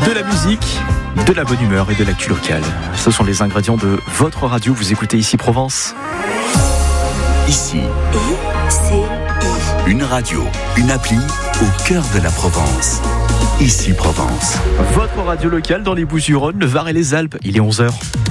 De la musique, de la bonne humeur et de l'actu locale. Ce sont les ingrédients de votre radio. Vous écoutez Ici Provence. Ici, une radio, une appli au cœur de la Provence. Ici Provence. Votre radio locale dans les Bouches-du-Rhône, le Var et les Alpes. Il est 11h.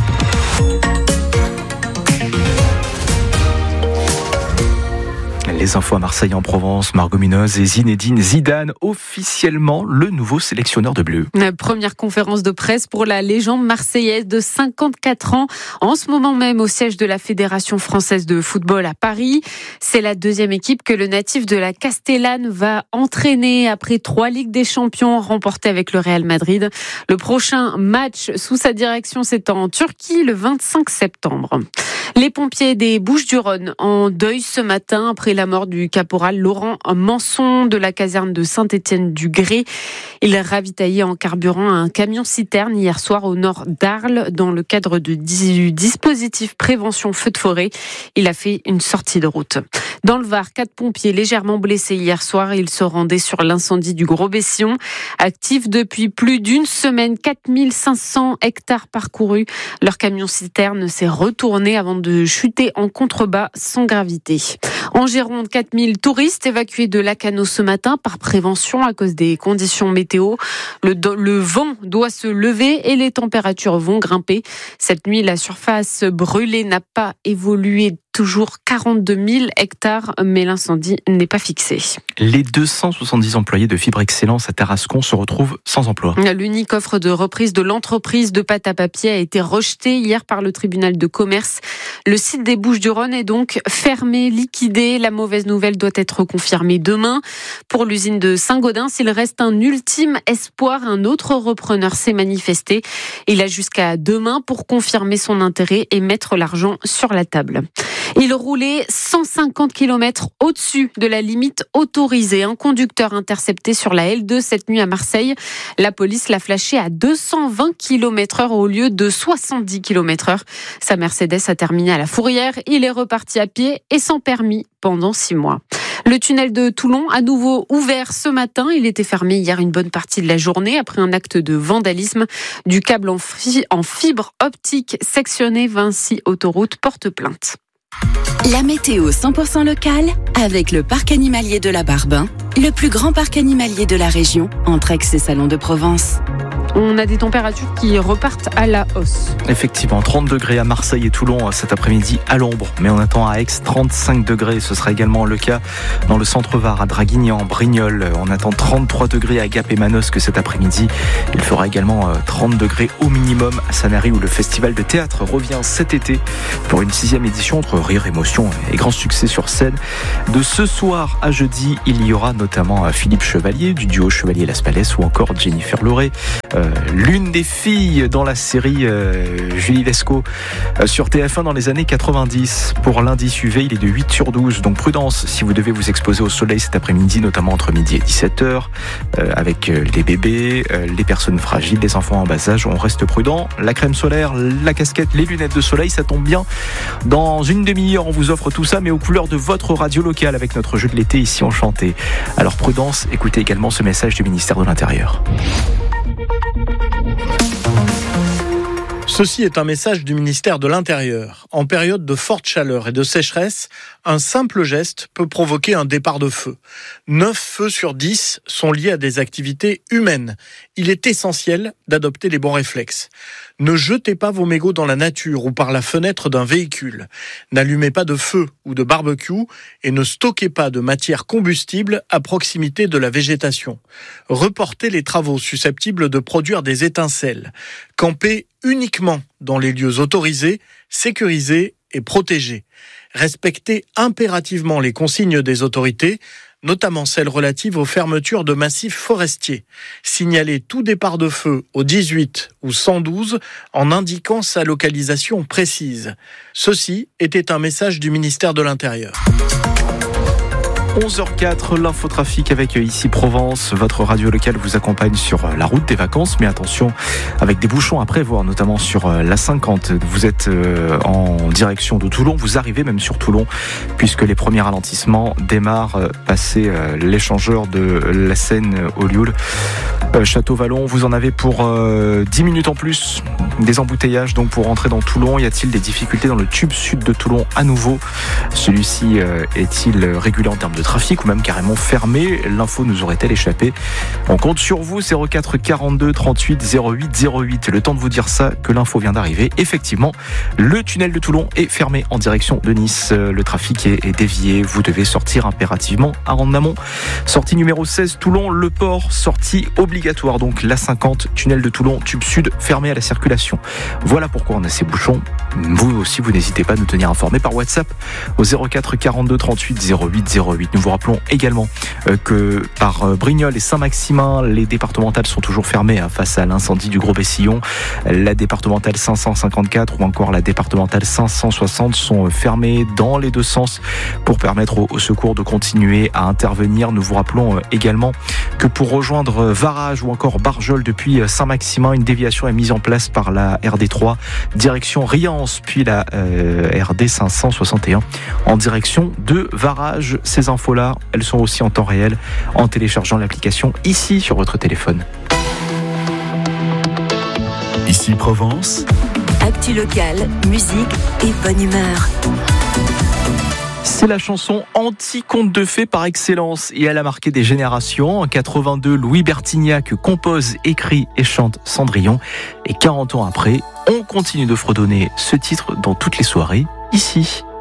Les infos à Marseille en Provence, Margot Munoz et Zinedine Zidane, officiellement le nouveau sélectionneur de bleu. La première conférence de presse pour la légende marseillaise de 54 ans, en ce moment même au siège de la Fédération française de football à Paris. C'est la deuxième équipe que le natif de la Castellane va entraîner après 3 Ligues des Champions remportées avec le Real Madrid. Le prochain match sous sa direction, c'est en Turquie le 25 septembre. Les pompiers des Bouches-du-Rhône en deuil ce matin après la mort du caporal Laurent Manson de la caserne de Saint-Étienne-du-Gré. Il ravitaillait en carburant un camion-citerne hier soir au nord d'Arles dans le cadre du dispositif prévention feu de forêt. Il a fait une sortie de route. Dans le Var, 4 pompiers légèrement blessés hier soir. Ils se rendaient sur l'incendie du Gros-Bession. Actif depuis plus d'une semaine, 4500 hectares parcourus. Leur camion-citerne s'est retourné avant de chuter en contrebas sans gravité. En Gironde, 4000 touristes évacués de Lacanau ce matin par prévention à cause des conditions météo. Le vent doit se lever et les températures vont grimper. Cette nuit, la surface brûlée n'a pas évolué. Toujours 42 000 hectares, mais l'incendie n'est pas fixé. Les 270 employés de Fibre Excellence à Tarascon se retrouvent sans emploi. L'unique offre de reprise de l'entreprise de pâte à papier a été rejetée hier par le tribunal de commerce. Le site des Bouches-du-Rhône est donc fermé, liquidé. La mauvaise nouvelle doit être confirmée demain. Pour l'usine de Saint-Gaudens, il reste un ultime espoir. Un autre repreneur s'est manifesté. Il a jusqu'à demain pour confirmer son intérêt et mettre l'argent sur la table. Il roulait 150 km au-dessus de la limite autorisée. Un conducteur intercepté sur la L2 cette nuit à Marseille. La police l'a flashé à 220 km/h au lieu de 70 km/h. Sa Mercedes a terminé à la fourrière. Il est reparti à pied et sans permis pendant 6 mois. Le tunnel de Toulon, à nouveau ouvert ce matin. Il était fermé hier une bonne partie de la journée après un acte de vandalisme. Du câble en fibre optique sectionné, Vinci Autoroute porte plainte. La météo 100% locale avec le parc animalier de la Barbin, le plus grand parc animalier de la région, entre Aix et Salon de Provence. On a des températures qui repartent à la hausse. Effectivement, 30 degrés à Marseille et Toulon cet après-midi à l'ombre. Mais on attend à Aix 35 degrés. Ce sera également le cas dans le centre-Var, à Draguignan, Brignoles. On attend 33 degrés à Gap et Manosque cet après-midi. Il fera également 30 degrés au minimum à Sanary où le festival de théâtre revient cet été pour une 6e édition entre rire, émotion et grand succès sur scène. De ce soir à jeudi, il y aura notamment Philippe Chevalier du duo Chevalier-Las Palais ou encore Jennifer Lauré. L'une des filles dans la série Julie Lescaut sur TF1 dans les années 90. Pour l'indice UV, il est de 8/12. Donc prudence si vous devez vous exposer au soleil cet après-midi, notamment entre midi et 17h, avec les bébés, les personnes fragiles, les enfants en bas âge. On reste prudent. La crème solaire, la casquette, les lunettes de soleil, ça tombe bien. Dans une demi-heure, on vous offre tout ça, mais aux couleurs de votre radio locale avec notre jeu de l'été ici enchanté. Alors prudence, écoutez également ce message du ministère de l'Intérieur. Ceci est un message du ministère de l'Intérieur. En période de forte chaleur et de sécheresse, un simple geste peut provoquer un départ de feu. 9 feux sur 10 sont liés à des activités humaines. Il est essentiel d'adopter les bons réflexes. Ne jetez pas vos mégots dans la nature ou par la fenêtre d'un véhicule. N'allumez pas de feu ou de barbecue et ne stockez pas de matière combustible à proximité de la végétation. Reportez les travaux susceptibles de produire des étincelles. Campez uniquement dans les lieux autorisés, sécurisés et protégés. Respectez impérativement les consignes des autorités, notamment celles relatives aux fermetures de massifs forestiers. Signalez tout départ de feu au 18 ou 112 en indiquant sa localisation précise. Ceci était un message du ministère de l'Intérieur. 11h04, l'infotrafic avec Ici Provence. Votre radio locale vous accompagne sur la route des vacances, mais attention, avec des bouchons à prévoir, notamment sur la 50. Vous êtes en direction de Toulon, vous arrivez même sur Toulon, puisque les premiers ralentissements démarrent passé l'échangeur de la Seine au Lioul. Château-Vallon, vous en avez pour 10 minutes en plus. Des embouteillages donc pour rentrer dans Toulon. Y a-t-il des difficultés dans le tube sud de Toulon à nouveau? Celui-ci est-il régulé en termes de trafic ou même carrément fermé? L'info nous aurait-elle échappé? On compte sur vous, 04 42 38 08 08. Le temps de vous dire ça, que l'info vient d'arriver. Effectivement, le tunnel de Toulon est fermé en direction de Nice. Le trafic est dévié. Vous devez sortir impérativement à Rande-Namont. Sortie numéro 16, Toulon, le port, sortie obligatoire. Donc la 50, tunnel de Toulon, tube sud, fermé à la circulation. Voilà pourquoi on a ces bouchons. Vous aussi, vous n'hésitez pas à nous tenir informés par WhatsApp au 04 42 38 08 08. Nous vous rappelons également que par Brignoles et Saint-Maximin, les départementales sont toujours fermées face à l'incendie du Gros Bessillon. La départementale 554 ou encore la départementale 560 sont fermées dans les deux sens pour permettre aux secours de continuer à intervenir. Nous vous rappelons également que pour rejoindre Varage ou encore Barjol depuis Saint-Maximin, une déviation est mise en place par la RD3 direction Riance, puis la RD 561 en direction de Varage. Ces infos-là, elles sont aussi en temps réel en téléchargeant l'application Ici sur votre téléphone. Ici Provence. Actu locale, musique et bonne humeur. C'est la chanson anti-conte de fées par excellence et elle a marqué des générations. En 82, Louis Bertignac compose, écrit et chante Cendrillon. Et 40 ans après, on continue de fredonner ce titre dans toutes les soirées, ici.